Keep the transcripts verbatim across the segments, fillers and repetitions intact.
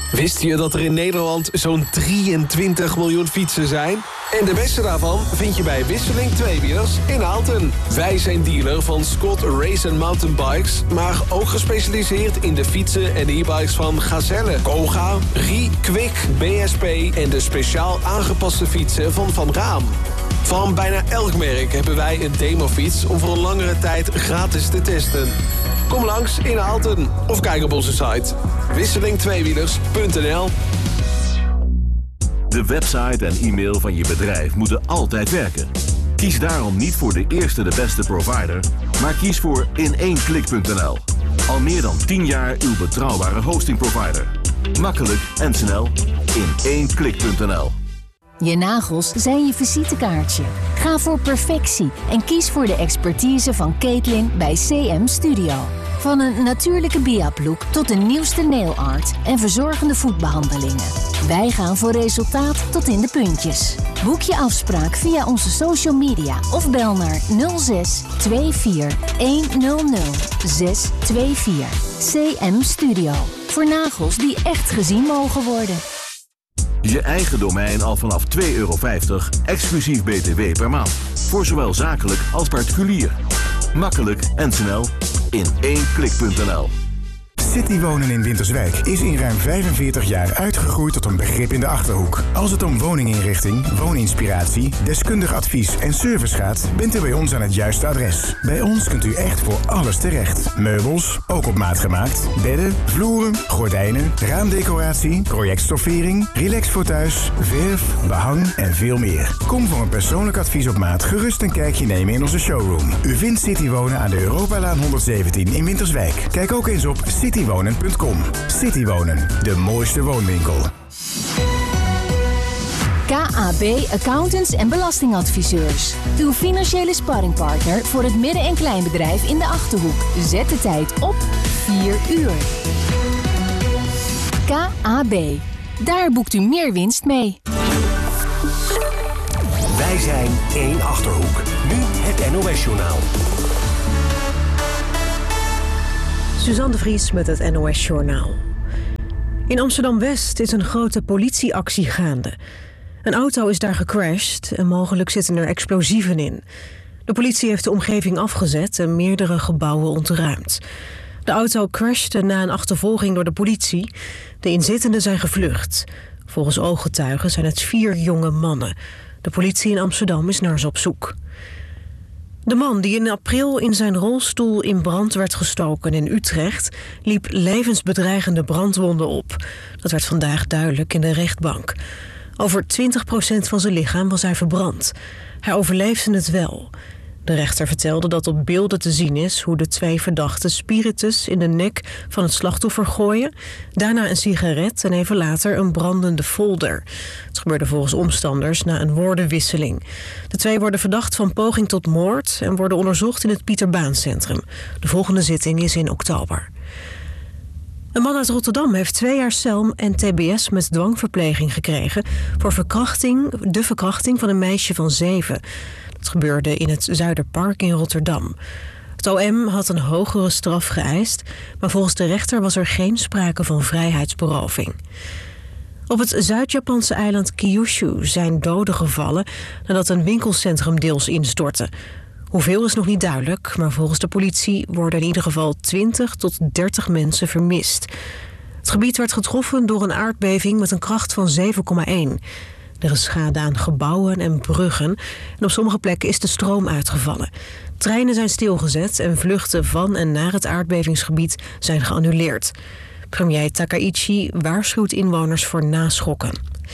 Wist je dat er in Nederland zo'n drieëntwintig miljoen fietsen zijn? En de beste daarvan vind je bij Wisseling Tweewielers in Aalten. Wij zijn dealer van Scott Race and Mountain Bikes, maar ook gespecialiseerd in de fietsen en e-bikes van Gazelle, Koga, Rie, Kwik, B S P en de speciaal aangepaste fietsen van Van Raam. Van bijna elk merk hebben wij een demofiets om voor een langere tijd gratis te testen. Kom langs in Aalten of kijk op onze site wisseling tweewielers punt n l. De website en e-mail van je bedrijf moeten altijd werken. Kies daarom niet voor de eerste de beste provider, maar kies voor in één klik punt n l. Al meer dan tien jaar uw betrouwbare hostingprovider. Makkelijk en snel in één klik punt n l. Je nagels zijn je visitekaartje. Ga voor perfectie en kies voor de expertise van Caitlin bij C M Studio. Van een natuurlijke biaplook tot de nieuwste nail art en verzorgende voetbehandelingen. Wij gaan voor resultaat tot in de puntjes. Boek je afspraak via onze social media of bel naar nul zes twee vier een nul nul zes twee vier. C M Studio. Voor nagels die echt gezien mogen worden. Je eigen domein al vanaf twee euro vijftig, exclusief B T W per maand. Voor zowel zakelijk als particulier. Makkelijk en snel in één klik punt n l. Citywonen in Winterswijk is in ruim vijfenveertig jaar uitgegroeid tot een begrip in de Achterhoek. Als het om woninginrichting, wooninspiratie, deskundig advies en service gaat, bent u bij ons aan het juiste adres. Bij ons kunt u echt voor alles terecht. Meubels, ook op maat gemaakt, bedden, vloeren, gordijnen, raamdecoratie, projectstoffering, relax voor thuis, verf, behang en veel meer. Kom voor een persoonlijk advies op maat gerust een kijkje nemen in onze showroom. U vindt Citywonen aan de Europalaan honderdzeventien in Winterswijk. Kijk ook eens op citywonen punt com. Citywonen, de mooiste woonwinkel. K A B Accountants en Belastingadviseurs. Uw financiële sparringpartner voor het midden- en kleinbedrijf in de Achterhoek. Zet de tijd op vier uur. K A B. Daar boekt u meer winst mee. Wij zijn één Achterhoek. Nu het N O S-journaal. Suzanne de Vries met het N O S-journaal. In Amsterdam-West is een grote politieactie gaande. Een auto is daar gecrashed en mogelijk zitten er explosieven in. De politie heeft de omgeving afgezet en meerdere gebouwen ontruimd. De auto crashte na een achtervolging door de politie. De inzittenden zijn gevlucht. Volgens ooggetuigen zijn het vier jonge mannen. De politie in Amsterdam is naar ze op zoek. De man die in april in zijn rolstoel in brand werd gestoken in Utrecht liep levensbedreigende brandwonden op. Dat werd vandaag duidelijk in de rechtbank. Over twintig procent van zijn lichaam was hij verbrand. Hij overleefde het wel. De rechter vertelde dat op beelden te zien is hoe de twee verdachten spiritus in de nek van het slachtoffer gooien, daarna een sigaret en even later een brandende folder. Het gebeurde volgens omstanders na een woordenwisseling. De twee worden verdacht van poging tot moord en worden onderzocht in het Pieter Baan Centrum. De volgende zitting is in oktober. Een man uit Rotterdam heeft twee jaar cel en T B S met dwangverpleging gekregen voor verkrachting, de verkrachting van een meisje van zeven. Dat gebeurde in het Zuiderpark in Rotterdam. Het O M had een hogere straf geëist, maar volgens de rechter was er geen sprake van vrijheidsberoving. Op het Zuid-Japanse eiland Kyushu zijn doden gevallen nadat een winkelcentrum deels instortte. Hoeveel is nog niet duidelijk, maar volgens de politie worden in ieder geval twintig tot dertig mensen vermist. Het gebied werd getroffen door een aardbeving met een kracht van zeven komma één. Er is schade aan gebouwen en bruggen en op sommige plekken is de stroom uitgevallen. Treinen zijn stilgezet en vluchten van en naar het aardbevingsgebied zijn geannuleerd. Premier Takaichi waarschuwt inwoners voor naschokken.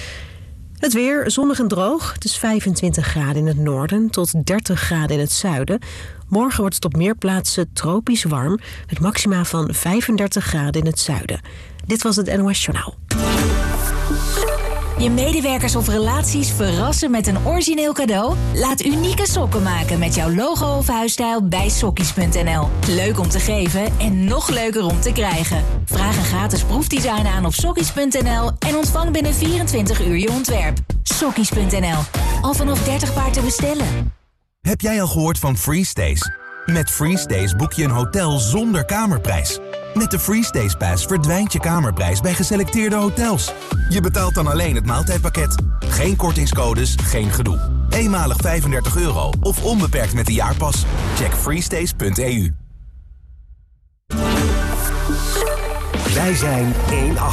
Het weer, zonnig en droog. Het is vijfentwintig graden in het noorden tot dertig graden in het zuiden. Morgen wordt het op meer plaatsen tropisch warm, met maxima van vijfendertig graden in het zuiden. Dit was het N O S-journaal. Je medewerkers of relaties verrassen met een origineel cadeau? Laat unieke sokken maken met jouw logo of huisstijl bij sokkies punt n l. Leuk om te geven en nog leuker om te krijgen. Vraag een gratis proefdesign aan op sokkies punt n l en ontvang binnen vierentwintig uur je ontwerp. sokkies punt n l. Al vanaf dertig paar te bestellen. Heb jij al gehoord van Freestays? Met Freestays boek je een hotel zonder kamerprijs. Met de Freestays Pass verdwijnt je kamerprijs bij geselecteerde hotels. Je betaalt dan alleen het maaltijdpakket. Geen kortingscodes, geen gedoe. Eenmalig vijfendertig euro of onbeperkt met de jaarpas. Check freestays punt e u. Wij zijn één acht.